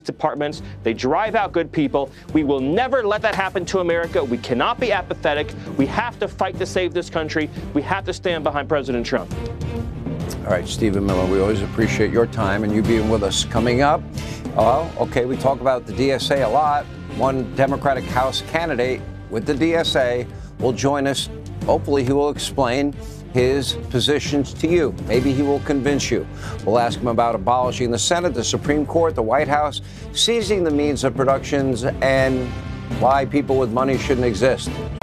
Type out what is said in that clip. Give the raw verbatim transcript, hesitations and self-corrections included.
departments. They drive out good people. We will never let that happen to America. We cannot be apathetic. We have to fight to save this country. We have to stand behind President Trump. All right, Stephen Miller, we always appreciate your time and you being with us. Coming up, well, okay, we talk about the D S A a lot. One Democratic House candidate with the D S A will join us. Hopefully he will explain his positions to you. Maybe he will convince you. We'll ask him about abolishing the Senate, the Supreme Court, the White House, seizing the means of productions, and why people with money shouldn't exist.